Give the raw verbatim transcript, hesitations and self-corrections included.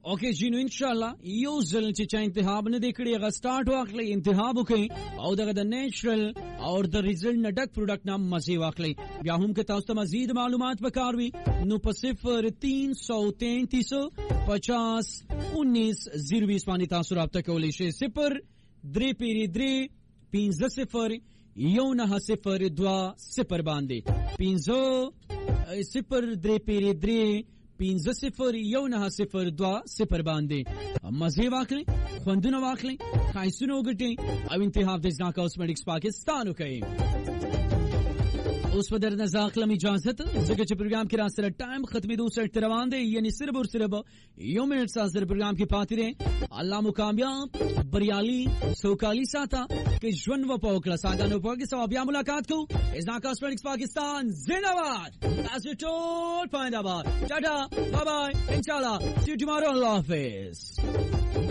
اوکے جی نو انشاءالله یو ځل چې چا انتخاب نه دی کړی هغه سٹارټ واخلي انتخاب وکړي او دغه د نیچرل او د ریزلټ نه ډک پروډکټ نام مزه واخلي. بیا هم که تاسو ته مزید معلومات پکاروي نو په صفر تین سو تینتیس پچاس انیس زیرو بیس باندې تاسو رابطه کولی شئ. صفر درې پیری درې پنځه صفر یو نه صفر دوه صفر باندې پنځه صفر درې پیری درې پینزه صفر یو نه صفر دوه صفر باندې مزه واخلي خوندونه واخلي خایسونه وګټي او انتخاب د ځنا کاسمیټکس پاکستان وکړي. اوس په درنه ځاخلم اجازه ته ځکه چې پروګرام کې را سره ټایم ختمېدو سره روان دی یعنی صرف اور صرف یو منټ سره پروګرام کې پاتې دی. الله مو کامیاب بریالي سوکالي ساته کې ژوند و پوکړه ساګانو په کې سو بیا ملاقات کو ځنا کاسمیټکس پاکستان زنده‌باد. تاسو ټول پاینده باد ټاټا بای بای انشاءالله see you tomorrow. Allah Hafiz.